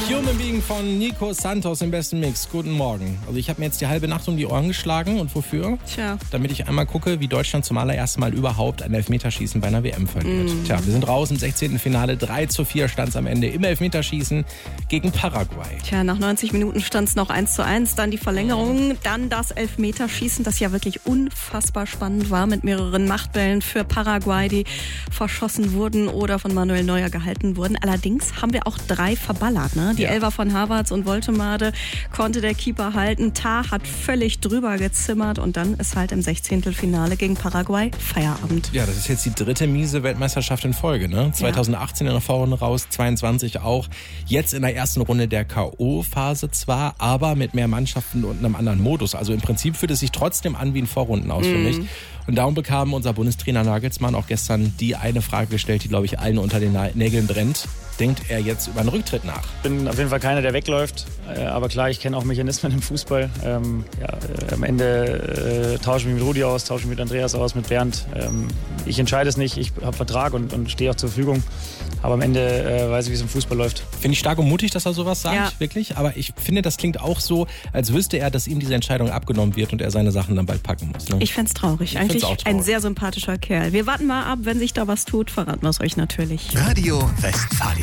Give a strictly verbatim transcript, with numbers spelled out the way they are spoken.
Human Being von Nico Santos im besten Mix. Guten Morgen. Also ich habe mir jetzt die halbe Nacht um die Ohren geschlagen. Und wofür? Tja. Damit ich einmal gucke, wie Deutschland zum allerersten Mal überhaupt ein Elfmeterschießen bei einer W M verliert. Mm. Tja, wir sind raus im sechzehnten Finale. drei zu vier stand es am Ende im Elfmeterschießen gegen Paraguay. Tja, nach neunzig Minuten stand es noch eins zu eins. Dann die Verlängerung, dann das Elfmeterschießen, das ja wirklich unfassbar spannend war mit mehreren Machtbällen für Paraguay, die verschossen wurden oder von Manuel Neuer gehalten wurden. Allerdings haben wir auch drei verballert. Ne? Die Ja. Elfer von Havertz und Woltemade konnte der Keeper halten. Tah hat völlig drüber gezimmert und dann ist halt im Sechzehntelfinale gegen Paraguay Feierabend. Ja, das ist jetzt die dritte miese Weltmeisterschaft in Folge. Ne? zweitausendachtzehn in der Vorrunde raus, zweiundzwanzig auch. Jetzt in der ersten Runde der K O-Phase zwar, aber mit mehr Mannschaften und einem anderen Modus. Also im Prinzip fühlt es sich trotzdem an wie ein Vorrunden aus, mm. für mich. Und darum bekam unser Bundestrainer Nagelsmann auch gestern die eine Frage gestellt, die, glaube ich, allen unter den Nägeln brennt. Denkt er jetzt über einen Rücktritt nach? Ich bin auf jeden Fall keiner, der wegläuft. Aber klar, ich kenne auch Mechanismen im Fußball. Ähm, ja, äh, am Ende äh, tausche ich mich mit Rudi aus, tausche ich mich mit Andreas aus, mit Bernd. Ähm, ich entscheide es nicht. Ich habe Vertrag und, und stehe auch zur Verfügung. Aber am Ende äh, weiß ich, wie es im Fußball läuft. Finde ich stark und mutig, dass er sowas sagt, ja. wirklich. Aber ich finde, das klingt auch so, als wüsste er, dass ihm diese Entscheidung abgenommen wird und er seine Sachen dann bald packen muss. Ne? Ich fände es traurig. Ich Eigentlich auch traurig. Ein sehr sympathischer Kerl. Wir warten mal ab, wenn sich da was tut, verraten wir es euch natürlich. Radio Westfalen.